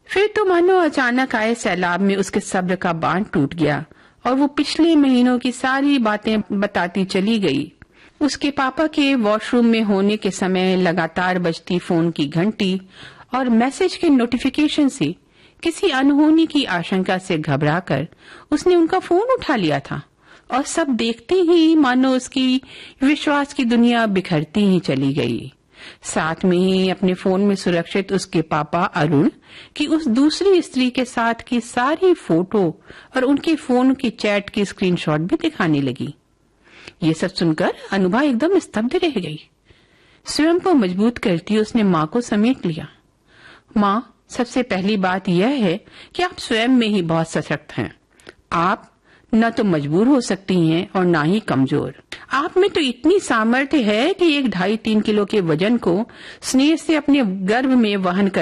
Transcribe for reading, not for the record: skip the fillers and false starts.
फिर तो मानो अचानक आए सैलाब में उसके सब्र का बांध टूट गया और वो पिछले महीनों की सारी बातें बताती चली गई। उसके पापा के वॉशरूम में होने के समय लगातार बजती फोन की घंटी और मैसेज के नोटिफिकेशन से किसी अनहोनी की आशंका से घबराकर उसने उनका फोन उठा लिया था और सब देखते ही मानो उसकी विश्वास की दुनिया बिखरती ही चली गई। साथ में ही अपने फोन में सुरक्षित उसके पापा अरुण की उस दूसरी स्त्री के साथ की सारी फोटो और उनके फोन की चैट की स्क्रीनशॉट भी दिखाने लगी। ये सब सुनकर अनुभा एकदम स्तब्ध रह गई। स्वयं को मजबूत करती उसने माँ को समेट लिया। माँ, सबसे पहली बात यह है कि आप स्वयं में ही बहुत सशक्त हैं। आप न तो मजबूर हो सकती हैं और न ही कमजोर। आप में तो इतनी सामर्थ्य है कि 1 2.5 3 किलो के वजन को स्नेह से अपने गर्भ में वहन कर